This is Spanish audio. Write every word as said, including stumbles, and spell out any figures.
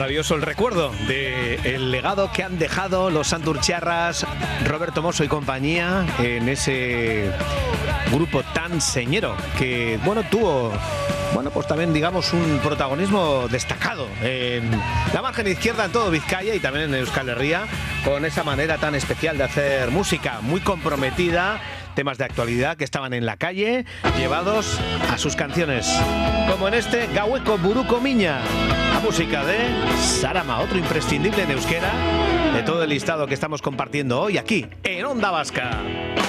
maravilloso el recuerdo del legado que han dejado los Santurciarras, Roberto Mosso y compañía, en ese grupo tan señero que, bueno, tuvo, bueno, pues también, digamos, un protagonismo destacado en la margen izquierda en todo Vizcaya y también en Euskal Herria, con esa manera tan especial de hacer música, muy comprometida, temas de actualidad que estaban en la calle, llevados a sus canciones, como en este Gaueko Buruko Miña, la música de Sarama, otro imprescindible en euskera de todo el listado que estamos compartiendo hoy aquí en Onda Vasca.